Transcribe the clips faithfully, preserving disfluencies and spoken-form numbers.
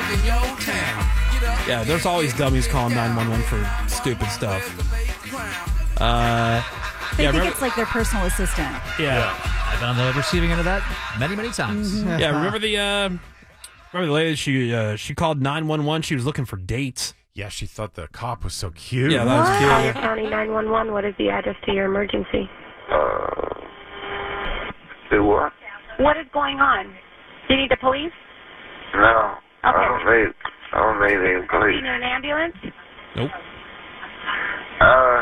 in your town. Yeah, there's always dummies calling nine one one for stupid stuff. Uh, They yeah, think remember, it's like their personal assistant. yeah. I've been on the receiving end of that many, many times. Mm-hmm. Yeah, remember the uh, remember the lady? She uh, she called nine one one. She was looking for dates. Yeah, she thought the cop was so cute. Yeah, that was Collier cute. County nine one one, what is the address to your emergency? Uh, do what? What is going on? Do you need the police? No, I Okay. don't need, I don't need any Do you police. need an ambulance? Nope. Uh,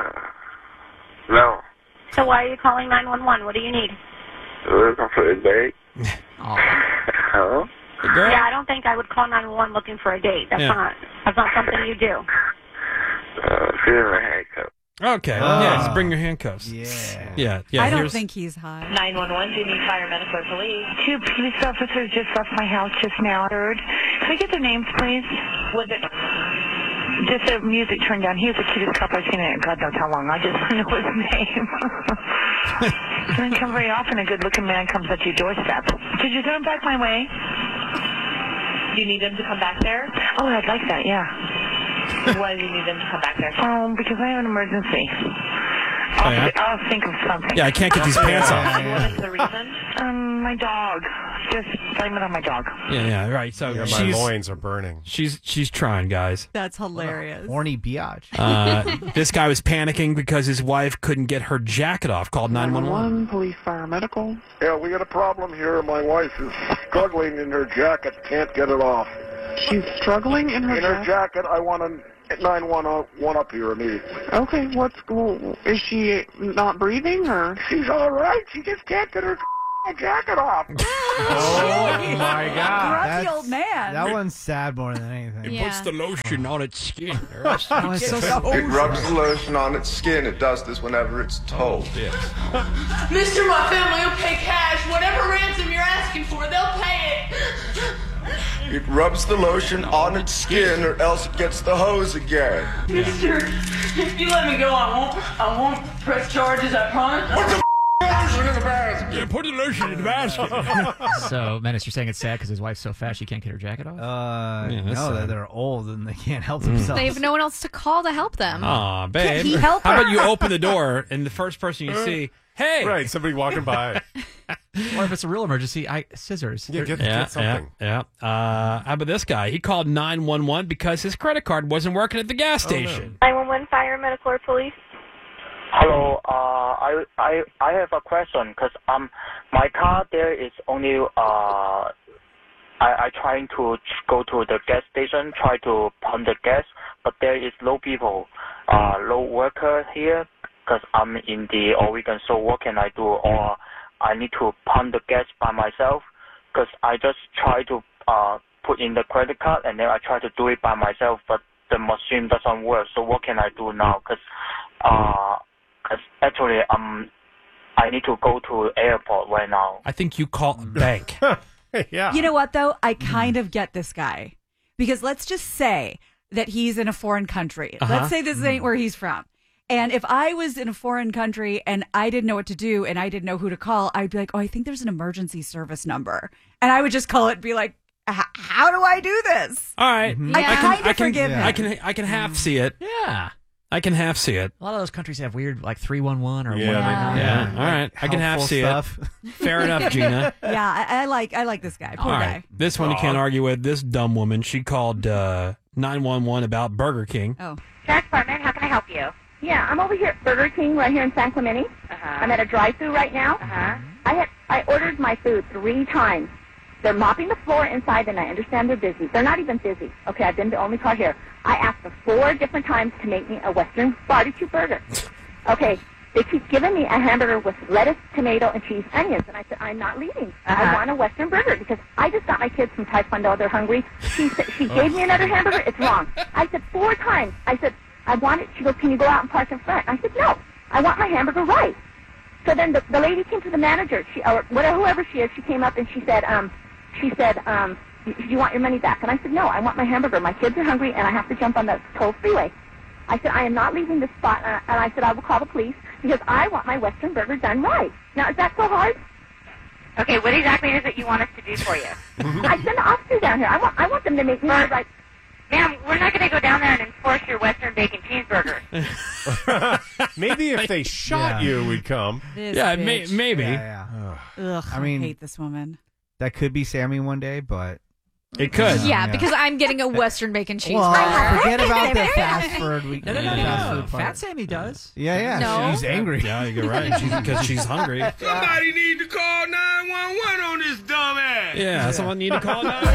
no. So why are you calling nine one one? What do you need? Looking for a date? Oh. Huh? The girl. Yeah, I don't think I would call nine one one looking for a date. That's Yeah. not that's not something you do. Uh, she's in a handcuff. Okay. Oh. Yeah, just bring your handcuffs. Yeah. Yeah. Yeah. I don't here's- think he's high. nine one one, do you need fire, medical, or police? Two police officers just left my house just now. Third. Can I get their names, please? Was it Just the music turned down. He was the cutest cop I've seen in God knows how long. I just know his name. Doesn't come very often. A good-looking man comes at your doorstep. Could you turn back my way? do you need them to come back there? Oh, I'd like that. Yeah. Why do you need them to come back there? Um, because I have an emergency. Oh, I'll, yeah? I'll think of something. Yeah, I can't get these pants off. What is the reason? Um, my dog. Just blame it on my dog. Yeah. Yeah. Right. So Yeah, my she's loins are burning. she's she's trying, guys. That's hilarious. Horny biatch. Uh, this guy was panicking because his wife couldn't get her jacket off. Called nine one one. Police, fire, medical. Yeah, we got a problem here. My wife is struggling in her jacket, can't get it off. She's struggling in her In her jacket, I want a nine one one up here immediately. Okay, what's is she not breathing or? She's all right. She just can't get her jacket off. Oh my God! Grumpy That's- old man. That one's sad more than anything. Yeah. Puts the lotion on its skin. Oh, it's so It rubs the lotion on its skin. It does this whenever it's told. Mister, my family will pay cash. Whatever ransom you're asking for, they'll pay it. It rubs the lotion on its skin, or else it gets the hose again. Mister, if you let me go, I won't. I won't press charges. I promise. What the f- lotion in the basket? Yeah, put the lotion in the basket. So, Menace, you're saying it's sad because his wife's so fat she can't get her jacket off? Uh, Yeah, that's no, sad. they're, they're old and they can't help themselves. They have no one else to call to help them. Aw, babe. Can't he help How her? about you open the door and the first person you see, hey. Right, somebody walking by. Or if it's a real emergency, I scissors. Yeah, get, Yeah, get yeah, something. yeah. Uh, how about this guy? He called nine one one because his credit card wasn't working at the gas station. nine one one, fire, medical, or police? Hello, uh, I, I, I have a question, because um, my car there is only, uh, I, I trying to ch- go to the gas station, try to pump the gas, but there is no people, uh, no worker here, because I'm in the Oregon, so what can I do? Or I need to pump the gas by myself, because I just try to uh, put in the credit card, and then I try to do it by myself, but the machine doesn't work, so what can I do now? Because uh, cause actually um, I need to go to airport right now. I think you call a bank. Yeah. You know what, though? I kind of get this guy. Because let's just say that he's in a foreign country. Uh-huh. Let's say this ain't where he's from. And if I was in a foreign country and I didn't know what to do and I didn't know who to call, I'd be like, oh, I think there's an emergency service number. And I would just call it and be like, "H- how do I do this? All right. I Yeah. kind of I can, forgive I him. can, I can half see it. Yeah. I can half see it. A lot of those countries have weird, like three one one or Yeah. whatever. Yeah. Yeah. All right. I can half Helpful see stuff. it. Fair enough, Gina. Yeah, I, I like I like this guy. Poor All guy. right. This one you can't argue with. This dumb woman, she called uh, nine one one about Burger King. Oh. Sheriff's Department, how can I help you? Yeah, I'm over here at Burger King right here in San Clemente. Uh-huh. I'm at a drive-thru right now. Uh-huh. I had I ordered my food three times. They're mopping the floor inside, and I understand they're busy. They're not even busy. Okay, I've been the only car here. I asked for four different times to make me a Western barbecue burger. Okay, they keep giving me a hamburger with lettuce, tomato, and cheese, onions, and I said, I'm not leaving. Uh-huh. I want a Western burger because I just got my kids from Taekwondo. They're hungry. She said, she gave me another hamburger. It's wrong. I said four times. I said, I want it. She goes, can you go out and park in front? I said, no. I want my hamburger right. So then the, the lady came to the manager, she, or whatever, whoever she is, she came up and she said, um, she said, um, do you want your money back? And I said, no, I want my hamburger. My kids are hungry, and I have to jump on the toll freeway. I said, I am not leaving this spot, uh, and I said, I will call the police because I want my Western burger done right. Now, is that so hard? Okay, what exactly is it you want us to do for you? I send the officers down here. I want I want them to make me like. Ma'am, we're not going to go down there and enforce your Western bacon cheeseburger. Maybe if they shot Yeah. you, we'd come. This Yeah, may, bitch. maybe. Yeah, yeah. Ugh, I I mean- hate this woman. That could be Sammy one day, but It could. Yeah, Yeah. because I'm getting a Western bacon cheeseburger. well, forget about the fast food. We, No, no, no, the no. fast no. food part. Fat Sammy does. Yeah, yeah. No. She's angry. Yeah, you're right. Because she's hungry. Somebody need to call nine one one on this dumbass. Yeah, someone need to call nine.